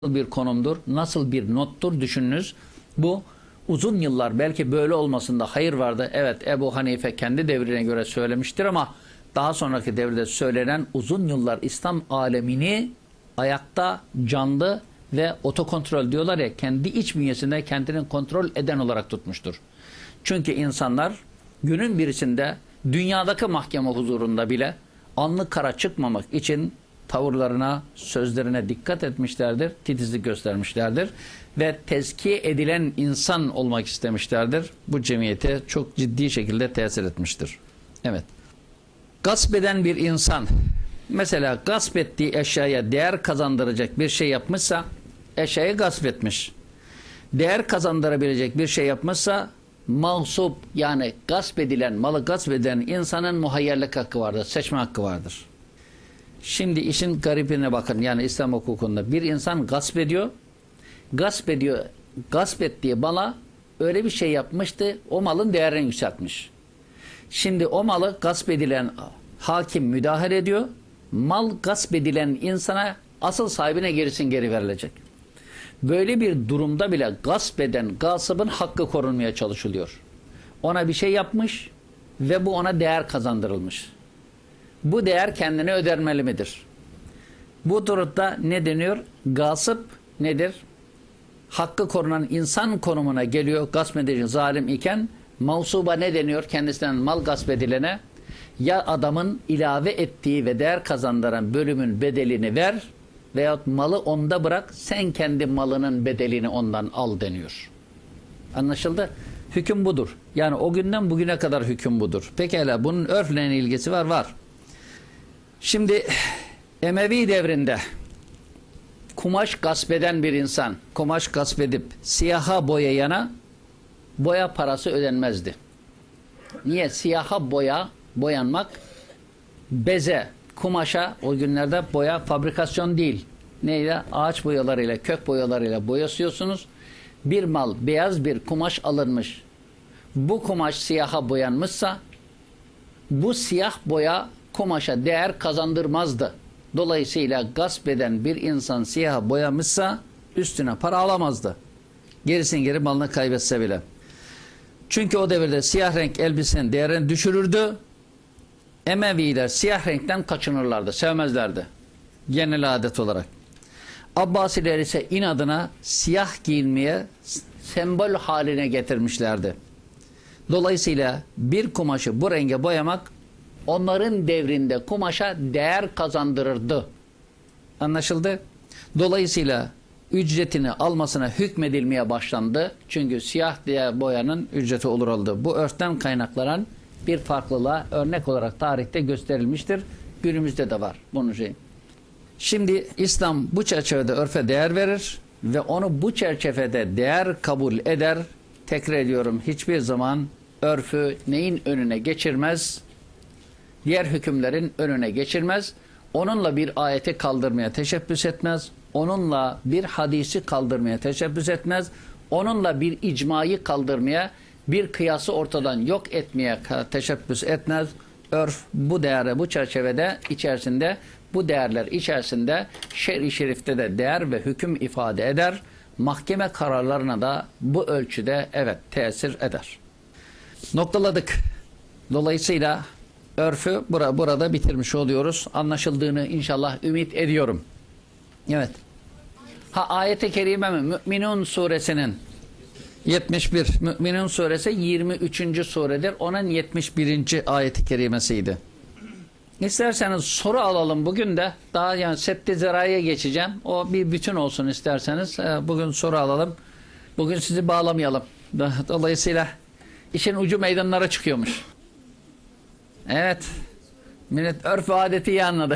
bir konumdur, nasıl bir nottur düşününüz. Bu uzun yıllar belki böyle olmasında hayır vardı. Evet, Ebu Hanife kendi devrine göre söylemiştir ama daha sonraki devirde söylenen uzun yıllar İslam alemini ayakta, canlı ve otokontrol diyorlar ya, kendi iç bünyesinde kendini kontrol eden olarak tutmuştur. Çünkü insanlar günün birisinde dünyadaki mahkeme huzurunda bile anlık kara çıkmamak için tavırlarına, sözlerine dikkat etmişlerdir, titizlik göstermişlerdir ve tezkiye edilen insan olmak istemişlerdir. Bu cemiyete çok ciddi şekilde tesir etmiştir. Evet. Gasp eden bir insan, mesela gasp ettiği eşyaya değer kazandıracak bir şey yapmışsa, eşyayı gasp etmiş. Değer kazandırabilecek bir şey yapmışsa, mağsup, yani gasp edilen, malı gasp eden insanın muhayyerlik hakkı vardır, seçme hakkı vardır. Şimdi işin garibine bakın, yani İslam hukukunda bir insan gasp ediyor, gasp ettiği mala öyle bir şey yapmıştı, o malın değerini yükseltmiş. Şimdi o malı gasp edilen hakim müdahale ediyor, mal gasp edilen insana, asıl sahibine geri verilecek. Böyle bir durumda bile gasp eden gasıbın hakkı korunmaya çalışılıyor. Ona bir şey yapmış ve bu ona değer kazandırılmış. Bu değer kendine ödenmeli midir? Bu durumda ne deniyor? Gasip nedir? Hakkı korunan insan konumuna geliyor. Gasp edici zalim iken mağsuba ne deniyor? Kendisinden mal gasp edilene, ya adamın ilave ettiği ve değer kazandıran bölümün bedelini ver veyahut malı onda bırak, sen kendi malının bedelini ondan al deniyor. Anlaşıldı? Hüküm budur. Yani o günden bugüne kadar hüküm budur. Pekala, bunun örfle ilgisi var. Var. Şimdi Emevi devrinde kumaş gasp eden bir insan, kumaş gasp edip siyaha boyayana boya parası ödenmezdi. Niye? Siyaha boyanmak, beze, kumaşa, o günlerde boya fabrikasyon değil. Neyle? Ağaç boyalarıyla, kök boyalarıyla boyasıyorsunuz. Bir mal, beyaz bir kumaş alınmış. Bu kumaş siyaha boyanmışsa, bu siyah boya kumaşa değer kazandırmazdı. Dolayısıyla gasp eden bir insan siyaha boyamışsa üstüne para alamazdı. Gerisin geri malını kaybetse bile. Çünkü o devirde siyah renk elbisenin değerini düşürürdü. Emeviler siyah renkten kaçınırlardı, sevmezlerdi. Genel adet olarak. Abbasiler ise inadına siyah giyinmeye sembol haline getirmişlerdi. Dolayısıyla bir kumaşı bu renge boyamak onların devrinde kumaşa değer kazandırırdı. Anlaşıldı? Dolayısıyla ücretini almasına hükmedilmeye başlandı. Çünkü siyah diye boyanın ücreti olur oldu. Bu örften kaynaklanan bir farklılığa örnek olarak tarihte gösterilmiştir. Günümüzde de var bunun şeyi. Şimdi İslam bu çerçevede örfe değer verir ve onu bu çerçevede değer kabul eder. Tekrar ediyorum, hiçbir zaman örfü neyin önüne geçirmez? Diğer hükümlerin önüne geçirmez. Onunla bir ayeti kaldırmaya teşebbüs etmez. Onunla bir hadisi kaldırmaya teşebbüs etmez. Onunla bir icmayı kaldırmaya, bir kıyası ortadan yok etmeye teşebbüs etmez. Örf bu değeri bu çerçevede içerisinde, bu değerler içerisinde şer-i şerifte de değer ve hüküm ifade eder. Mahkeme kararlarına da bu ölçüde evet tesir eder. Noktaladık. Dolayısıyla örfü burada bitirmiş oluyoruz. Anlaşıldığını inşallah ümit ediyorum. Evet. Ayet-i kerime mi? Mü'minun suresinin 71. Mü'minun suresi 23. suredir. Onun 71. ayet-i kerimesiydi. İsterseniz soru alalım bugün de. Daha yani setti zeraya geçeceğim. O bir bütün olsun isterseniz. Bugün soru alalım. Bugün sizi bağlamayalım. Dolayısıyla işin ucu meydanlara çıkıyormuş. Evet. Millet örf ve adeti iyi anladı.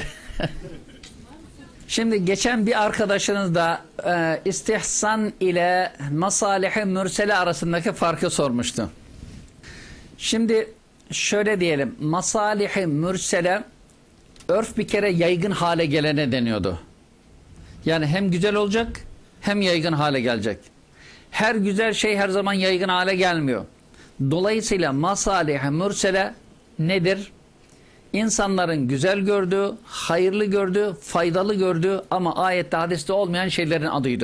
Şimdi geçen bir arkadaşınız da istihsan ile masalih-i mürsele arasındaki farkı sormuştu. Şimdi şöyle diyelim. Masalih-i mürsele örf bir kere yaygın hale gelene deniyordu. Yani hem güzel olacak hem yaygın hale gelecek. Her güzel şey her zaman yaygın hale gelmiyor. Dolayısıyla masalih-i mürsele nedir? insanların güzel gördüğü, hayırlı gördüğü, faydalı gördüğü ama ayette hadiste olmayan şeylerin adıydı.